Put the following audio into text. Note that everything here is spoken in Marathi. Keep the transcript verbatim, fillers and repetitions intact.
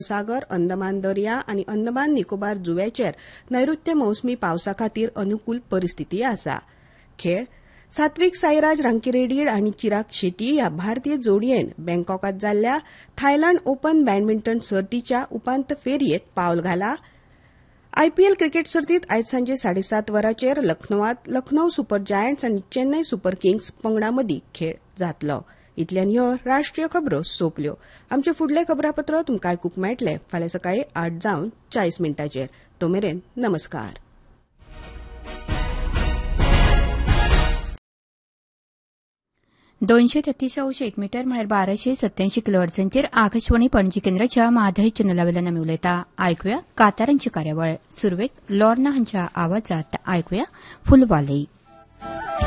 सागर अंदमान दर्या आनी अंदमान निकोबार जुंव्याचेर नैऋत्य मोसमी पावसा खातीर अनुकूल परिस्थिती आसा. खेळ सात्विक साईराज रांकीरेड्डी आनी चिराग शेट्टी ह्या भारतीय जोडयेन बँकॉकात जाल्ल्या थायलंड ओपन बॅडमिंटन सर्तीच्या उपांत्य फेरयेत पावल घाला. आयपीएल क्रिकेट सर्तीत आयज सांजे साडेसात वरांचेर लखनौत लखनौ सुपर जायंट्स आनी चेन्नय सुपर किंग्स पंगडा मदीं खेळ जातलो. इतल्यान ह्यो राष्ट्रीय खबरो सोंपल्यो. आमचे फुडले खबरापत्र तुमकां आयकूंक मेळटले फाल्यां सकाळीं आठ जावन चाळीस मिनटांचेर. तो मेरेन नमस्कार. दोनशे तेहतीस अंश एक मीटर म्हळ्यार बाराशे सत्याऐंशी किलोहर्ट्झांचेर आकाशवाणी पणजी केंद्राच्या माधय चॅनलावेल्यान आमी उलयता. आयकुया कांतारांची कार्यावळ. सुरवेक लॉर्ना हांच्या आवाजात आयकुया फुलवाले.